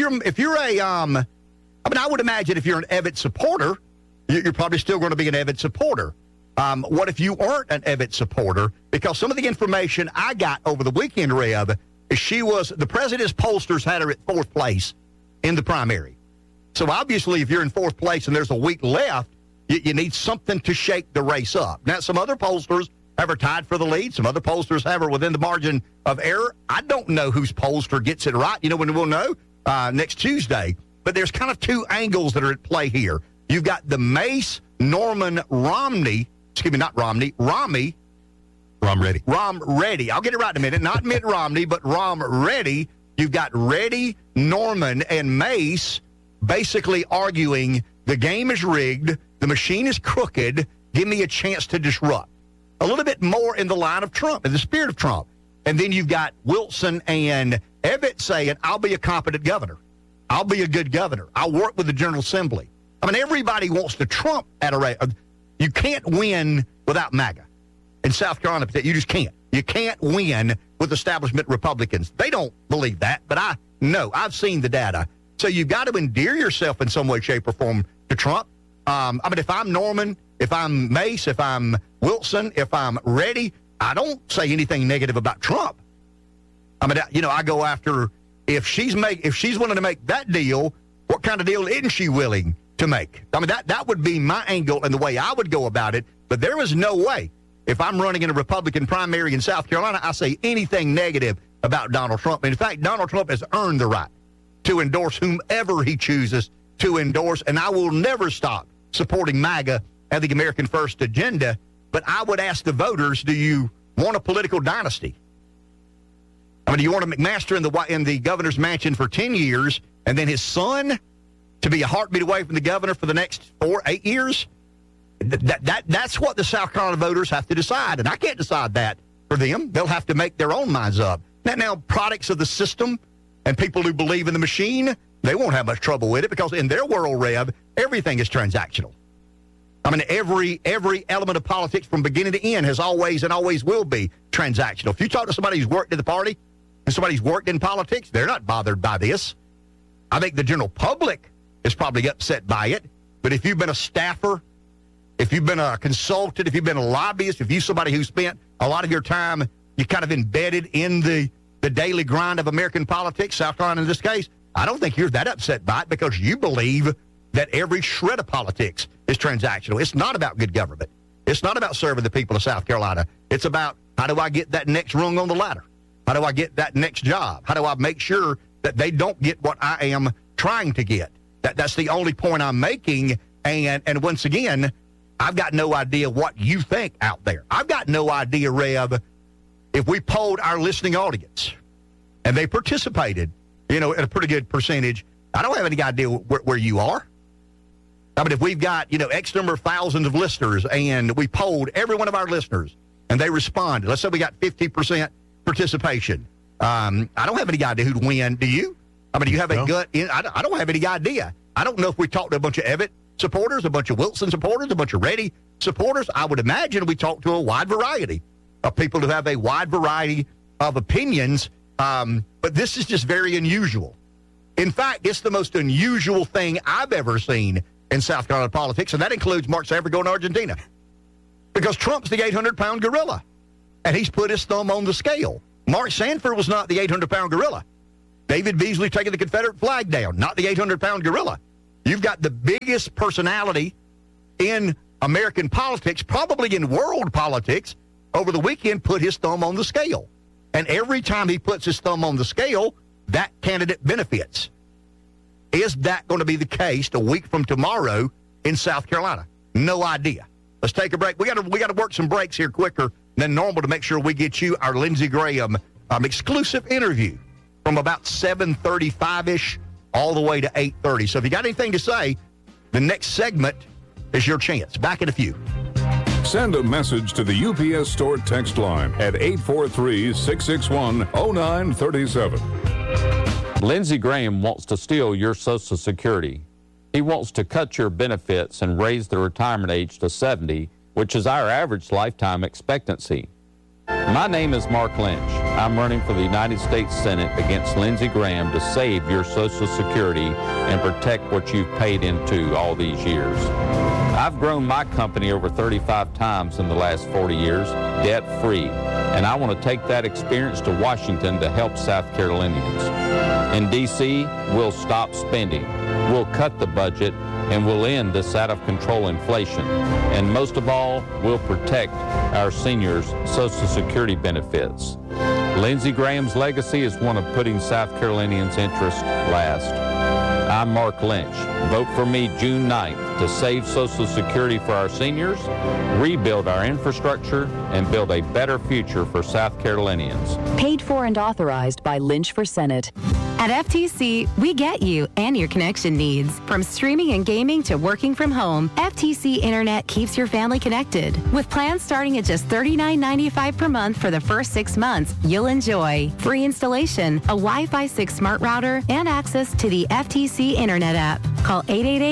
I would imagine if you're an Evitt supporter, you're probably still going to be an Evitt supporter. What if you aren't an Evitt supporter? Because some of the information I got over the weekend, Rev, is the president's pollsters had her at 4th place in the primary. So obviously, if you're in 4th place and there's a week left, you need something to shake the race up. Now, some other pollsters have her tied for the lead. Some other pollsters have her within the margin of error. I don't know whose pollster gets it right. When we'll know? Next Tuesday. But there's kind of two angles that are at play here. You've got the Mace Norman Romney. Excuse me, not Romney. Romney. Rom Reddy. I'll get it right in a minute. Not Mitt Romney, but Rom Reddy. You've got Reddy, Norman, and Mace basically arguing the game is rigged, the machine is crooked, give me a chance to disrupt. A little bit more in the line of Trump, in the spirit of Trump. And then you've got Wilson and Evitt saying, I'll be a competent governor. I'll be a good governor. I'll work with the General Assembly. I mean, everybody wants to Trump at a rate. You can't win without MAGA. In South Carolina, you just can't. You can't win with establishment Republicans. They don't believe that, but I know. I've seen the data. So you've got to endear yourself in some way, shape, or form to Trump. I mean, if I'm Norman, if I'm Mace, if I'm Wilson, if I'm Reddy, I don't say anything negative about Trump. I mean, I go after if she's willing to make that deal, what kind of deal isn't she willing to make? I mean, that would be my angle and the way I would go about it. But there is no way, if I'm running in a Republican primary in South Carolina, I say anything negative about Donald Trump. And in fact, Donald Trump has earned the right to endorse whomever he chooses to endorse, and I will never stop supporting MAGA and the American First agenda. But I would ask the voters, do you want a political dynasty? I mean, do you want a McMaster in the governor's mansion for 10 years and then his son to be a heartbeat away from the governor for the next 8 years? That's what the South Carolina voters have to decide, and I can't decide that for them. They'll have to make their own minds up. Now, products of the system and people who believe in the machine, they won't have much trouble with it because in their world, Rev, everything is transactional. I mean, every element of politics from beginning to end has always and always will be transactional. If you talk to somebody who's worked in the party and somebody who's worked in politics, they're not bothered by this. I think the general public is probably upset by it. But if you've been a staffer, if you've been a consultant, if you've been a lobbyist, if you're somebody who spent a lot of your time, you're kind of embedded in the daily grind of American politics, South Carolina in this case, I don't think you're that upset by it because you believe that every shred of politics is transactional. It's not about good government. It's not about serving the people of South Carolina. It's about how do I get that next rung on the ladder? How do I get that next job? How do I make sure that they don't get what I am trying to get? That's the only point I'm making. And once again, I've got no idea what you think out there. I've got no idea, Rev, if we polled our listening audience and they participated at a pretty good percentage. I don't have any idea where you are. I mean, if we've got, X number of thousands of listeners and we polled every one of our listeners and they responded, let's say we got 50% participation. I don't have any idea who'd win. Do you? I mean, do you have a gut? I don't have any idea. I don't know if we talked to a bunch of Evatt supporters, a bunch of Wilson supporters, a bunch of Reddy supporters. I would imagine we talked to a wide variety of people who have a wide variety of opinions. But this is just very unusual. In fact, it's the most unusual thing I've ever seen in South Carolina politics, and that includes Mark Sanford going to Argentina. Because Trump's the 800-pound gorilla, and he's put his thumb on the scale. Mark Sanford was not the 800-pound gorilla. David Beasley taking the Confederate flag down, not the 800-pound gorilla. You've got the biggest personality in American politics, probably in world politics, over the weekend put his thumb on the scale. And every time he puts his thumb on the scale, that candidate benefits. Is that going to be the case a week from tomorrow in South Carolina? No idea. Let's take a break. We got to work some breaks here quicker than normal to make sure we get you our Lindsey Graham exclusive interview from about 7:35-ish all the way to 8:30. So if you got anything to say, the next segment is your chance. Back in a few. Send a message to the UPS Store text line at 843-661-0937. Lindsey Graham wants to steal your Social Security. He wants to cut your benefits and raise the retirement age to 70, which is our average lifetime expectancy. My name is Mark Lynch. I'm running for the United States Senate against Lindsey Graham to save your Social Security and protect what you've paid into all these years. I've grown my company over 35 times in the last 40 years, debt-free, and I want to take that experience to Washington to help South Carolinians. In D.C., we'll stop spending, we'll cut the budget, and we'll end this out-of-control inflation. And most of all, we'll protect our seniors' Social Security benefits. Lindsey Graham's legacy is one of putting South Carolinians' interests last. I'm Mark Lynch. Vote for me June 9th to save Social Security for our seniors, rebuild our infrastructure, and build a better future for South Carolinians. Paid for and authorized by Lynch for Senate. At FTC, we get you and your connection needs. From streaming and gaming to working from home, FTC Internet keeps your family connected. With plans starting at just $39.95 per month for the first 6 months, you'll enjoy free installation, a Wi-Fi 6 smart router, and access to the FTC Internet app. Call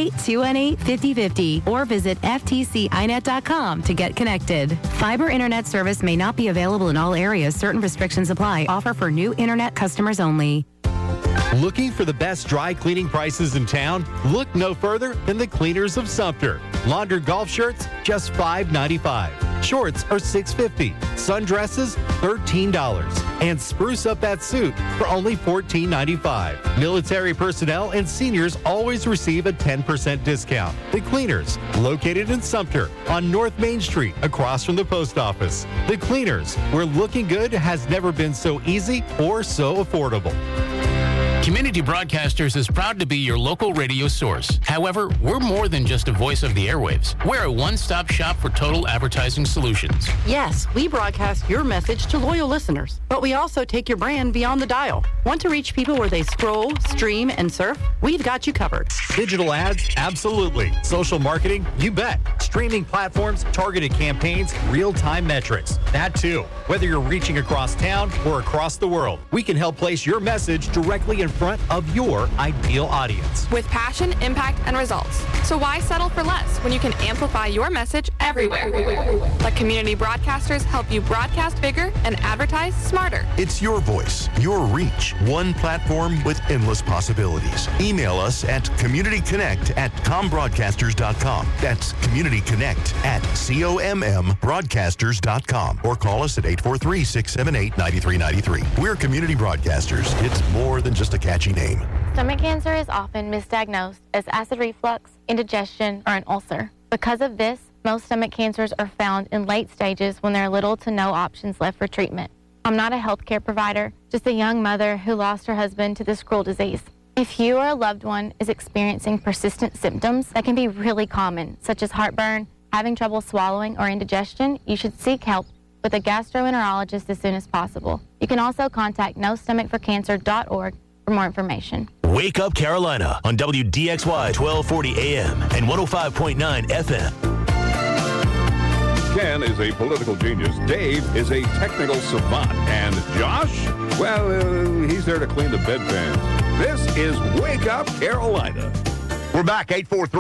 888-218-5050 or visit ftcinet.com to get connected. Fiber Internet service may not be available in all areas. Certain restrictions apply. Offer for new Internet customers only. Looking for the best dry cleaning prices in town? Look no further than the Cleaners of Sumter. Laundered golf shirts, just $5.95. Shorts are $6.50. Sundresses, $13. And spruce up that suit for only $14.95. Military personnel and seniors always receive a 10% discount. The Cleaners, located in Sumter on North Main Street across from the post office. The Cleaners, where looking good has never been so easy or so affordable. Community Broadcasters is proud to be your local radio source. However, we're more than just a voice of the airwaves. We're a one-stop shop for total advertising solutions. Yes, we broadcast your message to loyal listeners, but we also take your brand beyond the dial. Want to reach people where they scroll, stream, and surf? We've got you covered. Digital ads? Absolutely. Social marketing? You bet. Streaming platforms, targeted campaigns, real-time metrics. That too. Whether you're reaching across town or across the world, we can help place your message directly in front of your ideal audience. With passion, impact, and results. So why settle for less when you can amplify your message everywhere? Let Community Broadcasters help you broadcast bigger and advertise smarter. It's your voice, your reach, one platform with endless possibilities. Email us at communityconnect@combroadcasters.com. That's communityconnect@COMMbroadcasters.com. Or call us at 843-678-9393. We're Community Broadcasters. It's more than just a catchy name. Stomach cancer is often misdiagnosed as acid reflux, indigestion, or an ulcer. Because of this, most stomach cancers are found in late stages when there are little to no options left for treatment. I'm not a healthcare provider, just a young mother who lost her husband to this cruel disease. If you or a loved one is experiencing persistent symptoms that can be really common, such as heartburn, having trouble swallowing, or indigestion, you should seek help with a gastroenterologist as soon as possible. You can also contact NoStomachForCancer.org for more information. Wake Up Carolina on WDXY 1240 AM and 105.9 FM. Ken is a political genius. Dave is a technical savant. And Josh, well, he's there to clean the bedpans. This is Wake Up Carolina. We're back,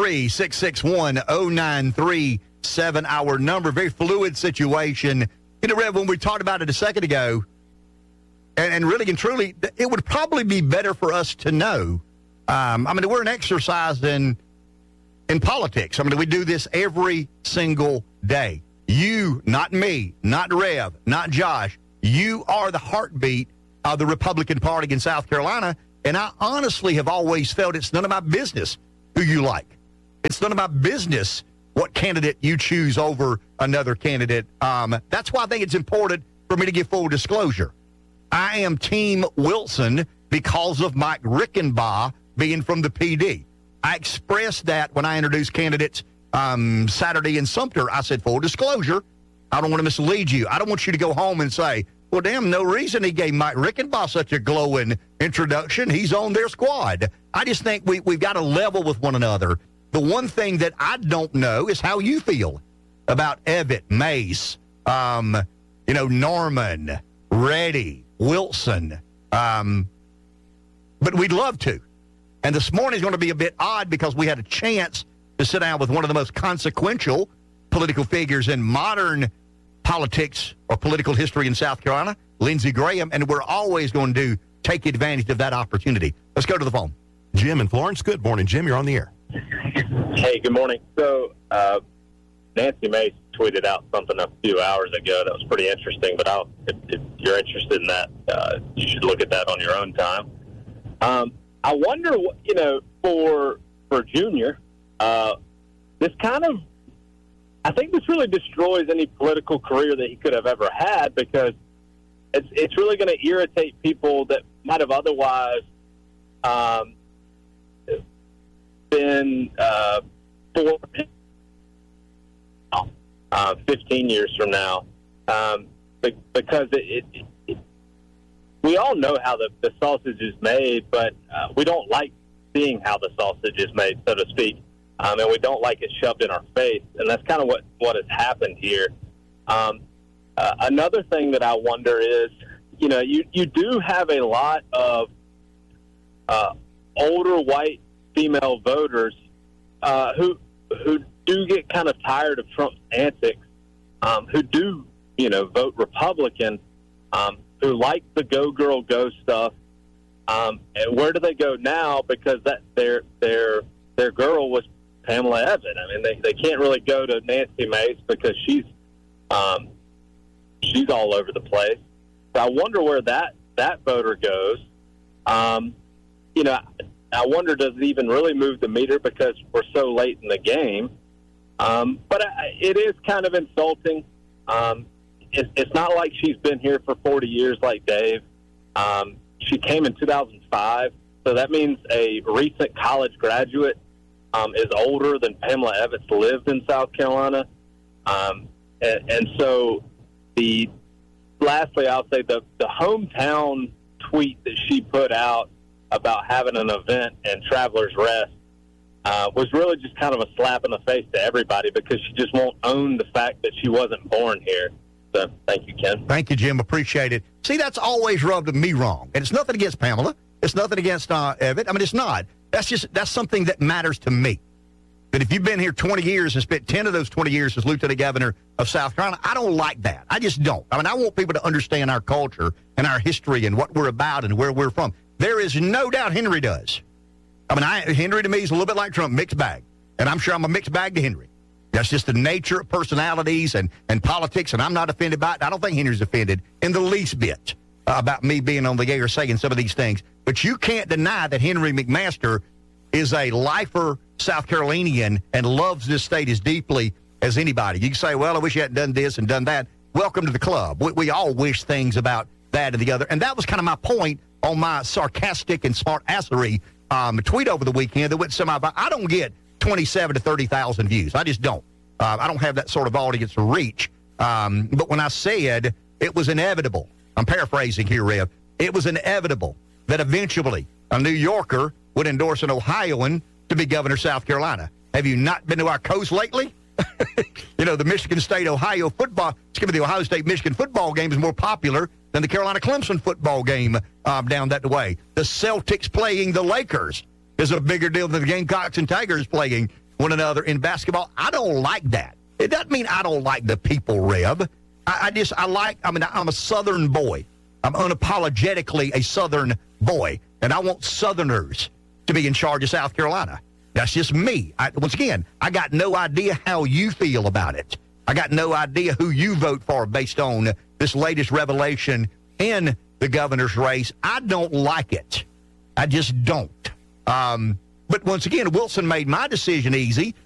843-661-0937, our number. Very fluid situation. You know, Rev, when we talked about it a second ago, and really and truly, it would probably be better for us to know. We're an exercise in politics. We do this every single day. You, not me, not Rev, not Josh. You are the heartbeat of the Republican Party in South Carolina, and I honestly have always felt it's none of my business who you like. It's none of my business what candidate you choose over another candidate. That's why I think it's important for me to give full disclosure. I am Team Wilson because of Mike Rickenbaugh being from the PD. I expressed that when I introduced candidates Saturday in Sumter. I said, full disclosure, I don't want to mislead you. I don't want you to go home and say, well, damn, no reason he gave Mike Rickenbaugh such a glowing introduction. He's on their squad. I just think we've got to level with one another. The one thing that I don't know is how you feel about Evitt, Mace, Norman, Reddy, Wilson. But we'd love to. And this morning is going to be a bit odd because we had a chance to sit down with one of the most consequential political figures in modern politics or political history in South Carolina, Lindsey Graham, and we're always going to take advantage of that opportunity. Let's go to the phone. Jim in Florence. Good morning, Jim. You're on the air. Hey, good morning. So Nancy Mace tweeted out something a few hours ago that was pretty interesting, but if you're interested in that, you should look at that on your own time. I wonder, for Junior, this kind of, I think this really destroys any political career that he could have ever had, because it's really going to irritate people that might have otherwise been for 15 years from now, because we all know how the sausage is made, but we don't like seeing how the sausage is made, so to speak, and we don't like it shoved in our face, and that's kind of what has happened here. Another thing that I wonder is, you do have a lot of older white female voters who do get kind of tired of Trump's antics, who do, vote Republican, who like the go girl go stuff, and where do they go now? Because that their girl was Pamela Evitt. I mean, they can't really go to Nancy Mace because she's all over the place. So I wonder where that voter goes. I wonder, does it even really move the meter because we're so late in the game? But it is kind of insulting. It's not like she's been here for 40 years like Dave. She came in 2005, so that means a recent college graduate is older than Pamela Evitt's lived in South Carolina. And so lastly, I'll say the hometown tweet that she put out about having an event and Travelers Rest was really just kind of a slap in the face to everybody, because she just won't own the fact that she wasn't born here. So thank you, Ken. Thank you, Jim. Appreciate it. See, that's always rubbed me wrong. And it's nothing against Pamela. It's nothing against Evitt. I mean, it's not. That's something that matters to me. That if you've been here 20 years and spent 10 of those 20 years as Lieutenant Governor of South Carolina, I don't like that. I just don't. I mean, I want people to understand our culture and our history and what we're about and where we're from. There is no doubt Henry does. I mean, Henry to me is a little bit like Trump, mixed bag. And I'm sure I'm a mixed bag to Henry. That's just the nature of personalities and politics, and I'm not offended by it. I don't think Henry's offended in the least bit about me being on the air saying some of these things. But you can't deny that Henry McMaster is a lifer South Carolinian and loves this state as deeply as anybody. You can say, well, I wish you hadn't done this and done that. Welcome to the club. We all wish things about that and the other. And that was kind of my point on my sarcastic and smart-assery tweet over the weekend that went semi-viral. I don't get 27 to 30,000 views. I just don't. I don't have that sort of audience reach. But when I said it was inevitable, I'm paraphrasing here, Rev, it was inevitable that eventually a New Yorker would endorse an Ohioan to be governor of South Carolina. Have you not been to our coast lately? The Michigan State-Ohio football, the Ohio State-Michigan football game is more popular than the Carolina-Clemson football game down that way. The Celtics playing the Lakers is a bigger deal than the Gamecocks and Tigers playing one another in basketball. I don't like that. It doesn't mean I don't like the people, Reb. I'm a Southern boy. I'm unapologetically a Southern boy, and I want Southerners to be in charge of South Carolina. That's just me. Once again, I got no idea how you feel about it. I got no idea who you vote for based on this latest revelation in the governor's race. I don't like it. I just don't. But once again, Wilson made my decision easy